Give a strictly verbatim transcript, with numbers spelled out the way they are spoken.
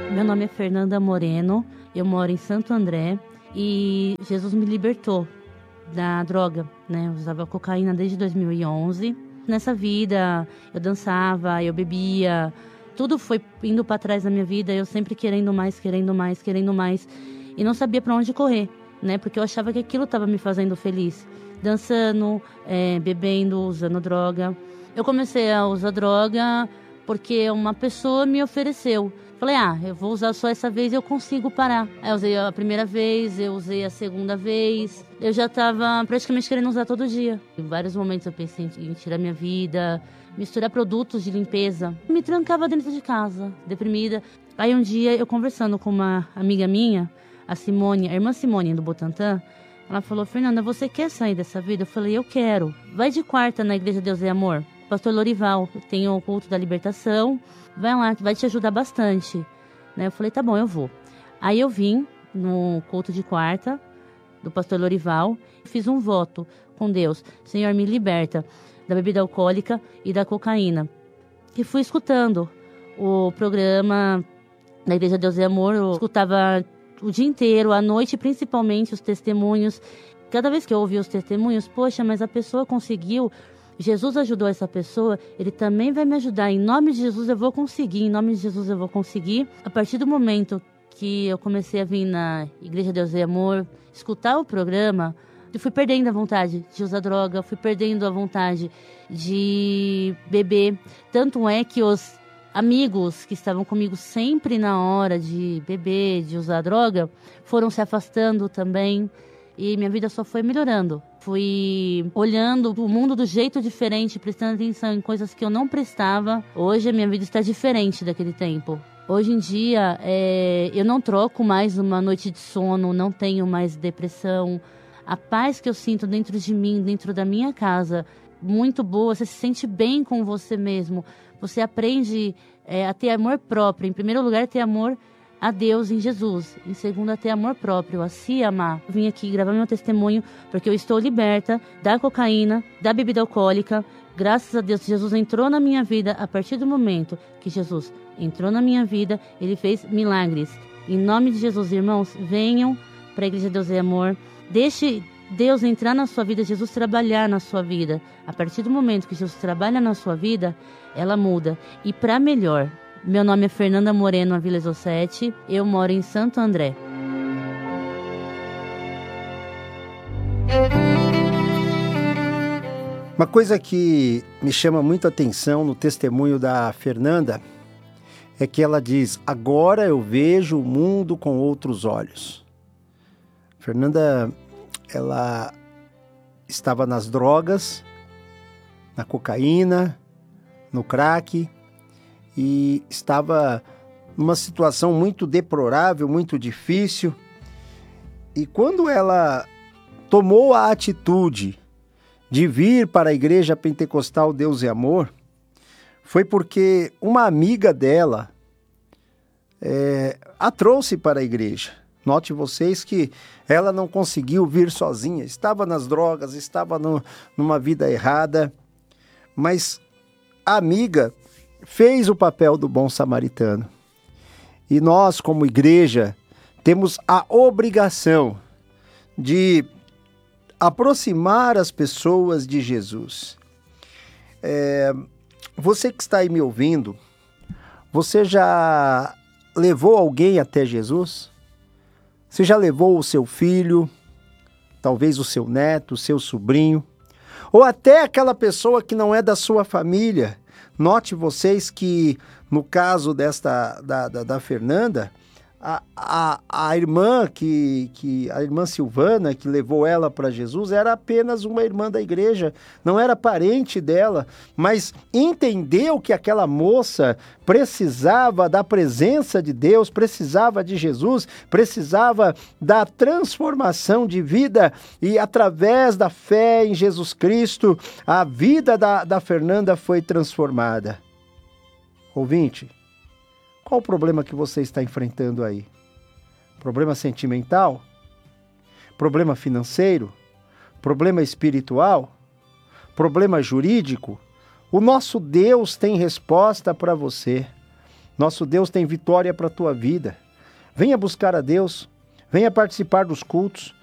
Meu nome é Fernanda Moreno, eu moro em Santo André e Jesus me libertou da droga, né? Eu usava cocaína desde dois mil e onze. Nessa vida, eu dançava, eu bebia, tudo foi indo para trás da minha vida, eu sempre querendo mais, querendo mais, querendo mais, e não sabia para onde correr, né? Porque eu achava que aquilo estava me fazendo feliz, dançando, é, bebendo, usando droga. Eu comecei a usar droga porque uma pessoa me ofereceu. Falei, ah, eu vou usar só essa vez e eu consigo parar. Aí eu usei a primeira vez, eu usei a segunda vez. Eu já tava praticamente querendo usar todo dia. Em vários momentos eu pensei em tirar minha vida, misturar produtos de limpeza. Me trancava dentro de casa, deprimida. Aí um dia eu conversando com uma amiga minha, a Simone, a irmã Simone do Butantã, ela falou, Fernanda, você quer sair dessa vida? Eu falei, eu quero. Vai de quarta na Igreja Deus é Amor. Pastor Lorival, tem o culto da libertação, vai lá, vai te ajudar bastante. Né? Eu falei, tá bom, eu vou. Aí eu vim no culto de quarta do pastor Lorival, fiz um voto com Deus. Senhor, me liberta da bebida alcoólica e da cocaína. E fui escutando o programa da Igreja Deus é Amor, eu escutava o dia inteiro, à noite principalmente, os testemunhos. Cada vez que eu ouvia os testemunhos, poxa, mas a pessoa conseguiu... Jesus ajudou essa pessoa, ele também vai me ajudar. Em nome de Jesus eu vou conseguir, em nome de Jesus eu vou conseguir. A partir do momento que eu comecei a vir na Igreja Deus e Amor, escutar o programa, eu fui perdendo a vontade de usar droga, fui perdendo a vontade de beber. Tanto é que os amigos que estavam comigo sempre na hora de beber, de usar droga, foram se afastando também. E minha vida só foi melhorando. Fui olhando o mundo do jeito diferente, prestando atenção em coisas que eu não prestava. Hoje a minha vida está diferente daquele tempo. Hoje em dia, é, eu não troco mais uma noite de sono, não tenho mais depressão. A paz que eu sinto dentro de mim, dentro da minha casa, muito boa. Você se sente bem com você mesmo. Você aprende é, a ter amor próprio. Em primeiro lugar, ter amor a Deus em Jesus. Em segundo, a ter amor próprio, a se amar. Eu vim aqui gravar meu testemunho porque eu estou liberta da cocaína, da bebida alcoólica. Graças a Deus, Jesus entrou na minha vida. A partir do momento que Jesus entrou na minha vida, Ele fez milagres. Em nome de Jesus, irmãos, venham para a Igreja Deus é Amor. Deixe Deus entrar na sua vida, Jesus trabalhar na sua vida. A partir do momento que Jesus trabalha na sua vida, ela muda. E para melhor. Meu nome é Fernanda Moreno Aviles Ossete, eu moro em Santo André. Uma coisa que me chama muito a atenção no testemunho da Fernanda é que ela diz, agora eu vejo o mundo com outros olhos. Fernanda, ela estava nas drogas, na cocaína, no crack, e estava numa situação muito deplorável, muito difícil. E quando ela tomou a atitude de vir para a Igreja Pentecostal Deus e Amor, foi porque uma amiga dela é, a trouxe para a igreja. Note vocês que ela não conseguiu vir sozinha, estava nas drogas, estava no, numa vida errada, mas a amiga fez o papel do bom samaritano. E nós, como igreja, temos a obrigação de aproximar as pessoas de Jesus. É, você que está aí me ouvindo, você já levou alguém até Jesus? Você já levou o seu filho, talvez o seu neto, o seu sobrinho, ou até aquela pessoa que não é da sua família? Note vocês que, no caso desta, da, da, da Fernanda, a, a, a irmã que, que a irmã Silvana, que levou ela para Jesus, era apenas uma irmã da igreja, não era parente dela, mas entendeu que aquela moça precisava da presença de Deus, precisava de Jesus, precisava da transformação de vida, e através da fé em Jesus Cristo, a vida da, da Fernanda foi transformada. Ouvinte, qual o problema que você está enfrentando aí? Problema sentimental? Problema financeiro? Problema espiritual? Problema jurídico? O nosso Deus tem resposta para você. Nosso Deus tem vitória para a tua vida. Venha buscar a Deus, venha participar dos cultos,